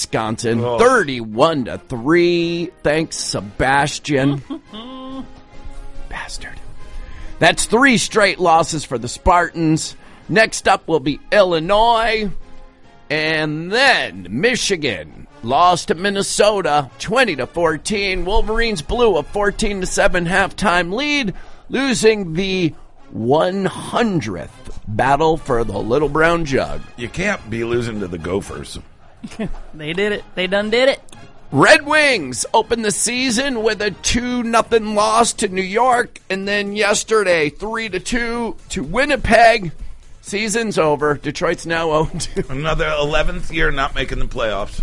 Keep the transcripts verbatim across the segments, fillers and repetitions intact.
Wisconsin, oh. thirty-one to three. Thanks, Sebastian. Bastard. That's three straight losses for the Spartans. Next up will be Illinois. And then Michigan lost to Minnesota, twenty to fourteen. Wolverines blew a fourteen to seven halftime lead, losing the one hundredth battle for the Little Brown Jug. You can't be losing to the Gophers. They did it. They done did it. Red Wings opened the season with a two nothing loss to New York, and then yesterday three to two to Winnipeg. Season's over. Detroit's now oh and two. Another eleventh year not making the playoffs.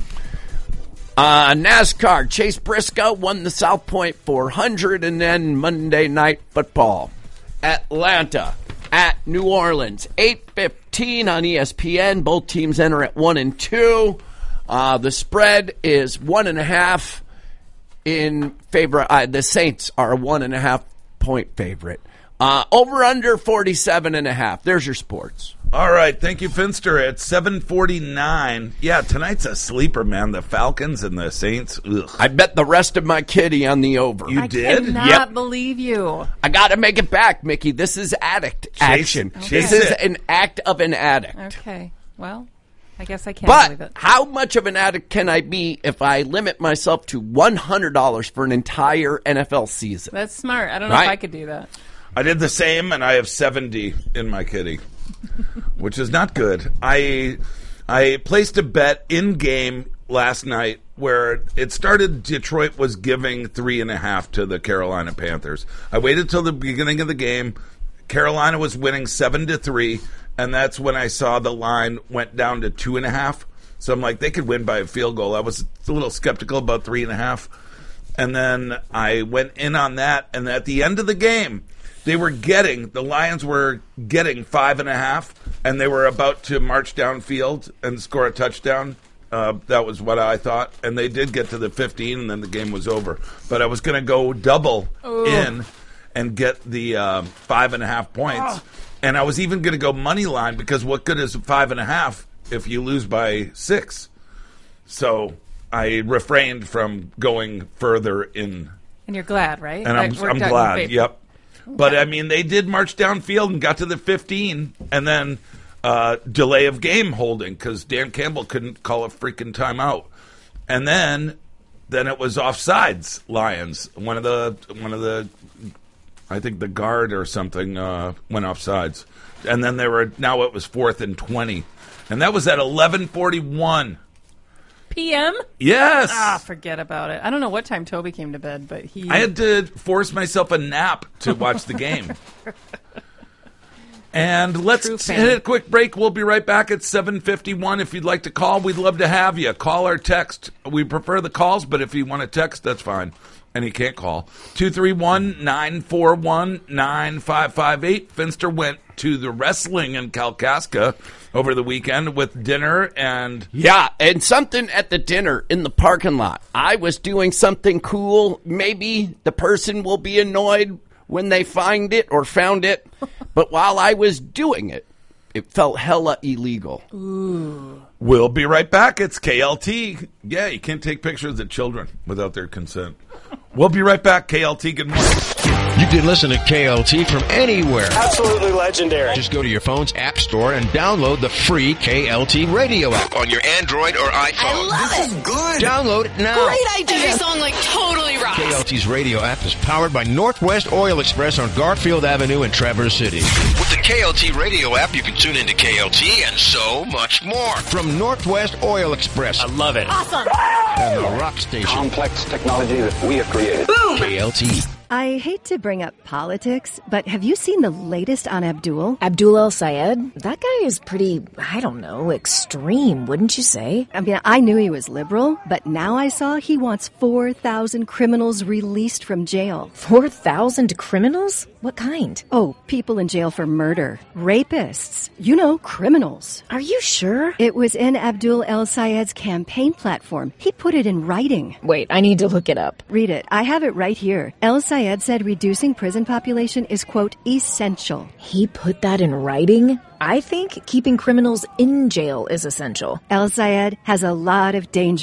Uh, NASCAR, Chase Briscoe won the South Point four hundred, and then Monday Night Football. Atlanta at New Orleans, eight fifteen on E S P N. Both teams enter at one and two. Uh, the spread is one and a half in favor. Uh, the Saints are a one and a half point favorite. Uh, over under forty-seven and a half. There's your sports. All right. Thank you, Finster. At seven forty-nine. Yeah, tonight's a sleeper, man. The Falcons and the Saints. Ugh. I bet the rest of my kitty on the over. You I did? I cannot Yep. believe you. I got to make it back, Mickey. This is addict action. Chase This it. is an act of an addict. Okay. Well, I guess I can't believe But it. how much of an addict can I be if I limit myself to one hundred dollars for an entire N F L season? That's smart. I don't know Right. if I could do that. I did the same, and I have seventy in my kitty, which is not good. I I placed a bet in game last night where it started. Detroit was giving three and a half to the Carolina Panthers. I waited till the beginning of the game. Carolina was winning seven to three, and that's when I saw the line went down to two and a half. So I'm like, they could win by a field goal. I was a little skeptical about three and a half, and then I went in on that. And at the end of the game, they were getting, the Lions were getting five and a half, and they were about to march downfield and score a touchdown. Uh, that was what I thought. And they did get to the fifteen, and then the game was over. But I was going to go double Ooh. in and get the uh, five and a half points. Oh. And I was even going to go money line, because what good is five and a half if you lose by six? So I refrained from going further in. And you're glad, right? And I'm, That worked I'm out in your glad. favor. Yep. But, I mean, they did march downfield and got to the fifteen, and then uh, delay of game holding because Dan Campbell couldn't call a freaking timeout. And then then it was offsides, Lions. One of the, one of the I think the guard or something uh, went offsides. And then they were, now it was fourth and twenty. And that was at eleven forty-one. P M? Yes. Ah, forget about it. I don't know what time Toby came to bed, but he... I had to force myself a nap to watch the game. And let's True fan. hit a quick break. We'll be right back at seven fifty-one. If you'd like to call, we'd love to have you. Call or text. We prefer the calls, but if you want to text, that's fine. And you can't call. two three one, nine four one, nine five five eight. Finster went to the wrestling in Kalkaska over the weekend with dinner and... Yeah, and something at the dinner in the parking lot. I was doing something cool. Maybe the person will be annoyed when they find it or found it. But while I was doing it, it felt hella illegal. Ooh. We'll be right back. It's K L T. Yeah, you can't take pictures of children without their consent. We'll be right back. K L T, good morning. You can listen to K L T from anywhere. Absolutely legendary. Just go to your phone's app store and download the free K L T radio app on your Android or iPhone. I love this it. is good. Download it now. Great idea. Every song like totally rocks. K L T's radio app is powered by Northwest Oil Express on Garfield Avenue in Traverse City. With the K L T radio app, you can tune into K L T and so much more. From Northwest Oil Express. I love it. Awesome. And the rock station. Complex technology that we have created. Boom. K L T. I hate to bring up politics, but have you seen the latest on Abdul? Abdul El Sayed? That guy is pretty, I don't know, extreme, wouldn't you say? I mean, I knew he was liberal, but now I saw he wants four thousand criminals released from jail. four thousand criminals? What kind? Oh, people in jail for murder. Rapists. You know, criminals. Are you sure? It was in Abdul El Sayed's campaign platform. He put it in writing. Wait, I need to look it up. Read it. I have it right here. El Sayed said reducing prison population is, quote, essential. He put that in writing? I think keeping criminals in jail is essential. El Sayed has a lot of danger.